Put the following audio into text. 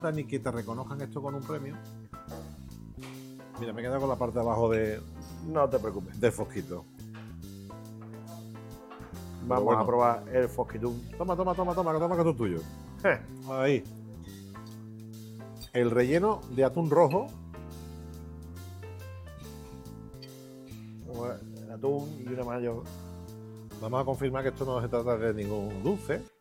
ni que te reconozcan esto con un premio. Mira, me he quedado con la parte de abajo No te preocupes. del fosquito. Vamos bueno. a probar el fosquitún. Toma, que esto es tuyo. Ahí. El relleno de atún rojo. El atún y una mayo. Vamos a confirmar que esto no se trata de ningún dulce.